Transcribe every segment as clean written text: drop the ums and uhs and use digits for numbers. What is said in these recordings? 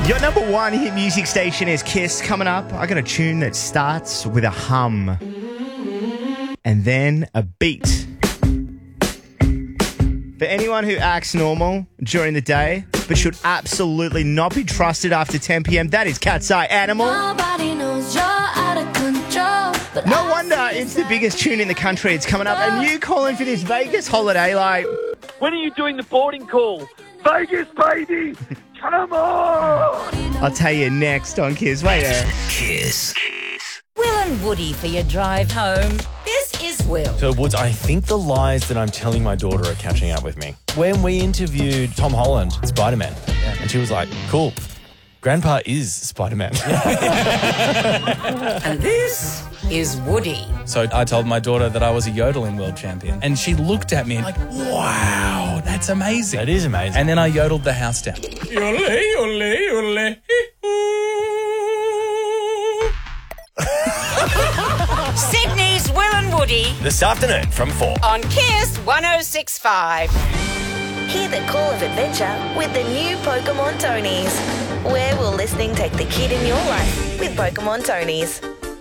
Your number one hit music station is Kiss. Coming up, I got a tune that starts with a hum and then a beat. For anyone who acts normal during the day but should absolutely not be trusted after 10 p.m, that is Cat's Eye Animal. Nobody knows you're out of control. But No wonder it's the biggest tune in the country. It's coming up, and you calling for this Vegas holiday like... When are you doing the boarding call? Vegas, baby! Come on! I'll tell you next on Kiss. Wait there. Kiss. Will and Woody for your drive home. This is Will. So, Woods, I think the lies that I'm telling my daughter are catching up with me. When we interviewed Tom Holland, Spider-Man, and she was like, cool, Grandpa is Spider-Man. And this is Woody. So I told my daughter that I was a yodeling world champion. And she looked at me like, wow, that's amazing. That is amazing. And then I yodeled the house down. Yodel, yodel, yodel. Sydney's Will and Woody This afternoon from 4. on Kiss 106.5. Hear the call of adventure with the new Pokemon Tonys. Where will listening take the kid in your life with Pokemon Tonys?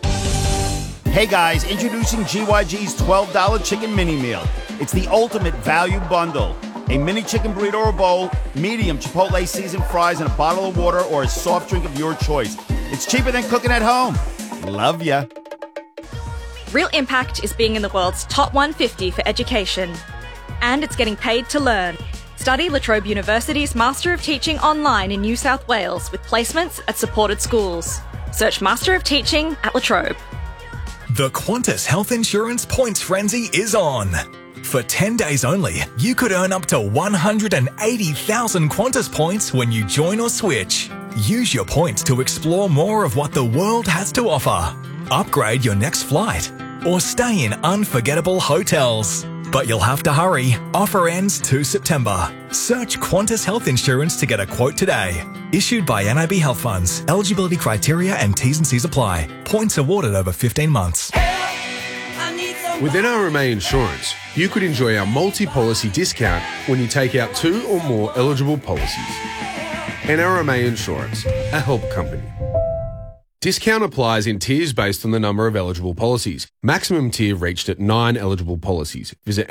Hey guys, introducing GYG's $12 chicken mini meal. It's the ultimate value bundle. A mini chicken burrito or bowl, medium Chipotle seasoned fries, and a bottle of water or a soft drink of your choice. It's cheaper than cooking at home. Love ya. Real Impact is being in the world's top 150 for education. And it's getting paid to learn. Study La Trobe University's Master of Teaching online in New South Wales with placements at supported schools. Search Master of Teaching at La Trobe. The Qantas Health Insurance Points Frenzy is on. For 10 days only, you could earn up to 180,000 Qantas points when you join or switch. Use your points to explore more of what the world has to offer. Upgrade your next flight or stay in unforgettable hotels. But you'll have to hurry. Offer ends 2 September. Search Qantas Health Insurance to get a quote today. Issued by NIB Health Funds. Eligibility criteria and T's and C's apply. Points awarded over 15 months. With NRMA Insurance, you could enjoy our multi-policy discount when you take out 2 or more eligible policies. NRMA Insurance, a help company. Discount applies in tiers based on the number of eligible policies. Maximum tier reached at 9 eligible policies. Visit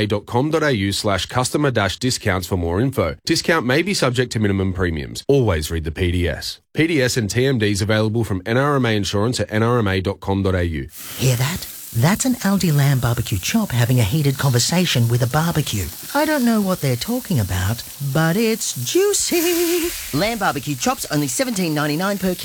nrma.com.au/customer-discounts for more info. Discount may be subject to minimum premiums. Always read the PDS. PDS and TMDs available from NRMA Insurance at nrma.com.au. Hear that? That's an Aldi lamb barbecue chop having a heated conversation with a barbecue. I don't know what they're talking about, but it's juicy. Lamb barbecue chops only $17.99 per kilo.